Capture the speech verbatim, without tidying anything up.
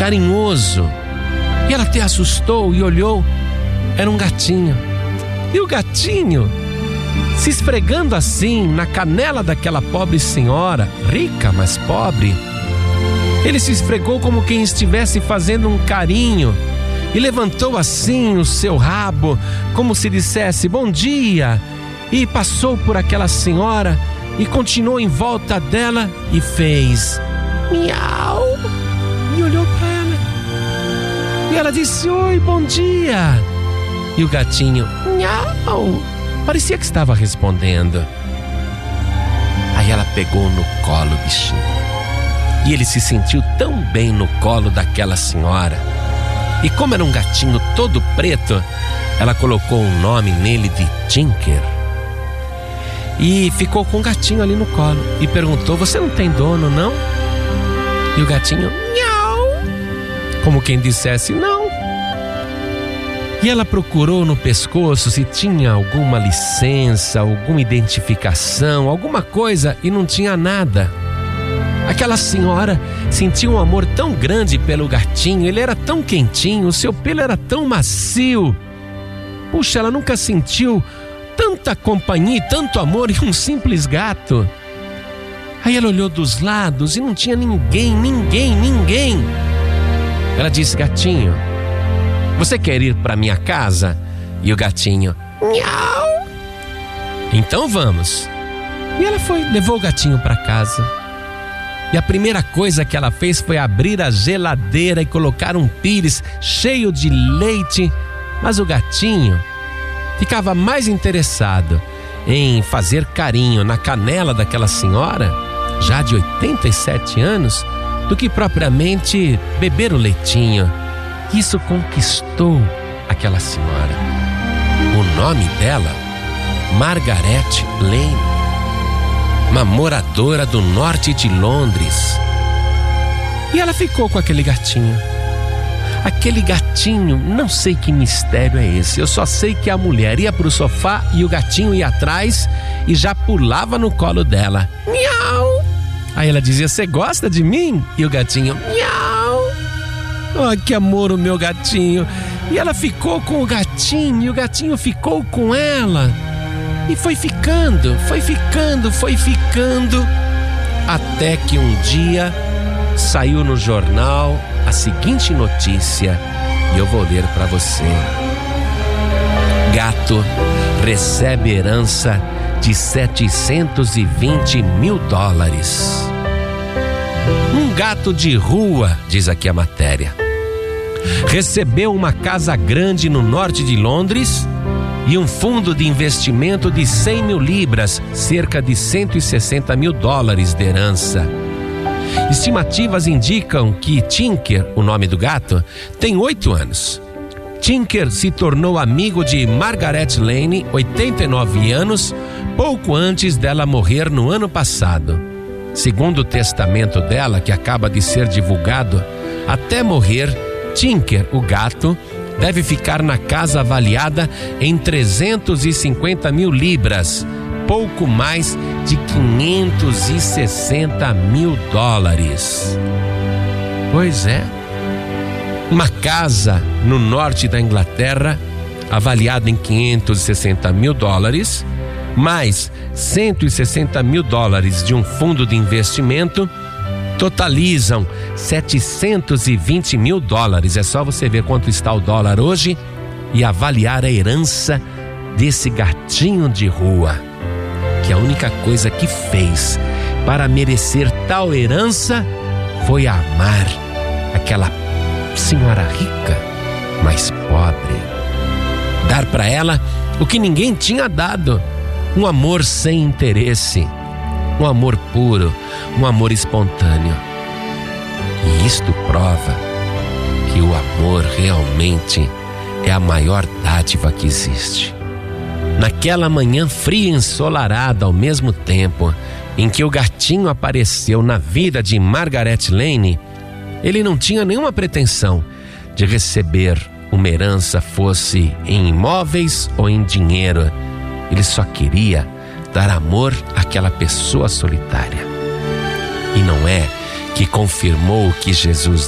carinhoso. E ela até assustou e olhou. Era um gatinho. E o gatinho, se esfregando assim na canela daquela pobre senhora, rica, mas pobre, ele se esfregou como quem estivesse fazendo um carinho e levantou assim o seu rabo, como se dissesse bom dia, e passou por aquela senhora e continuou em volta dela e fez miau e olhou para ela. E ela disse oi, bom dia. E o gatinho miau, parecia que estava respondendo. Aí ela pegou no colo o bichinho. E ele se sentiu tão bem no colo daquela senhora. E como era um gatinho todo preto, ela colocou um nome nele de Tinker. E ficou com o gatinho ali no colo. E perguntou, você não tem dono, não? E o gatinho miau, como quem dissesse não. E ela procurou no pescoço se tinha alguma licença, alguma identificação, alguma coisa, e não tinha nada. Aquela senhora sentiu um amor tão grande pelo gatinho, ele era tão quentinho, o seu pelo era tão macio. Puxa, ela nunca sentiu tanta companhia e tanto amor em um simples gato. Aí ela olhou dos lados e não tinha ninguém, ninguém, ninguém. Ela disse, gatinho, você quer ir para minha casa? E o gatinho, miau. Então vamos. E ela foi, levou o gatinho para casa. E a primeira coisa que ela fez foi abrir a geladeira e colocar um pires cheio de leite. Mas o gatinho ficava mais interessado em fazer carinho na canela daquela senhora, já de oitenta e sete anos, do que propriamente beber o leitinho. Isso conquistou aquela senhora. O nome dela, Margaret Lane, uma moradora do norte de Londres. E ela ficou com aquele gatinho. Aquele gatinho, não sei que mistério é esse. Eu só sei que a mulher ia pro sofá e o gatinho ia atrás e já pulava no colo dela. Miau! Aí ela dizia, você gosta de mim? E o gatinho, miau! Oh, que amor o meu gatinho. E ela ficou com o gatinho e o gatinho ficou com ela. E foi ficando, foi ficando, foi ficando, até que um dia saiu no jornal a seguinte notícia, e eu vou ler para você. Gato recebe herança de setecentos e vinte mil dólares. Um gato de rua, diz aqui a matéria, recebeu uma casa grande no norte de Londres e um fundo de investimento de cem mil libras, cerca de cento e sessenta mil dólares de herança. Estimativas indicam que Tinker, o nome do gato, tem oito anos. Tinker se tornou amigo de Margaret Lane, oitenta e nove anos, pouco antes dela morrer no ano passado. Segundo o testamento dela, que acaba de ser divulgado, até morrer, Tinker, o gato, deve ficar na casa avaliada em trezentos e cinquenta mil libras, pouco mais de quinhentos e sessenta mil dólares. Pois é, uma casa no norte da Inglaterra, avaliada em quinhentos e sessenta mil dólares, mais cento e sessenta mil dólares de um fundo de investimento, totalizam setecentos e vinte mil dólares. É só você ver quanto está o dólar hoje e avaliar a herança desse gatinho de rua, que a única coisa que fez para merecer tal herança foi amar aquela senhora rica, mas pobre. Dar para ela o que ninguém tinha dado, um amor sem interesse, um amor puro, um amor espontâneo. E isto prova que o amor realmente é a maior dádiva que existe. Naquela manhã fria e ensolarada ao mesmo tempo em que o gatinho apareceu na vida de Margaret Lane, ele não tinha nenhuma pretensão de receber uma herança, fosse em imóveis ou em dinheiro. Ele só queria dar amor àquela pessoa solitária. E não é que confirmou o que Jesus